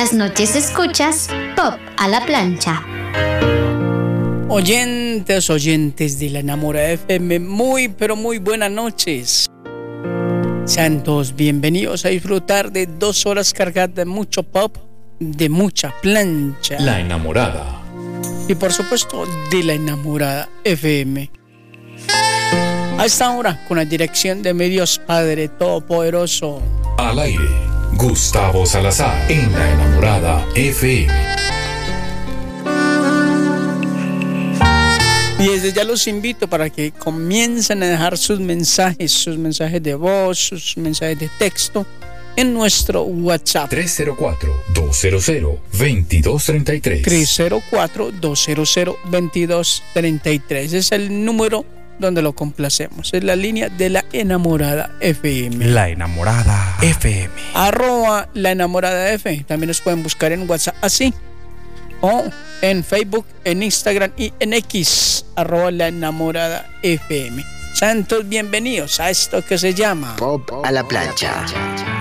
las noches escuchas Pop a la Plancha. Oyentes de la Enamorada FM, muy pero muy buenas noches. Sean todos bienvenidos a disfrutar de 2 horas cargadas de mucho pop, de mucha plancha. La Enamorada. Y por supuesto de la Enamorada FM. A esta hora, con la dirección de mi Dios Padre Todopoderoso. Al aire, Gustavo Salazar en La Enamorada FM. Y desde ya los invito para que comiencen a dejar sus mensajes de voz, sus mensajes de texto en nuestro WhatsApp. 304-200-2233. 304-200-2233. Es el número donde lo complacemos. Es la línea de la Enamorada FM. La Enamorada FM. @ la Enamorada FM. También nos pueden buscar en WhatsApp así. O en Facebook, en Instagram y en X. @ la Enamorada FM. Sean todos bienvenidos a esto que se llama Pop a la Plancha.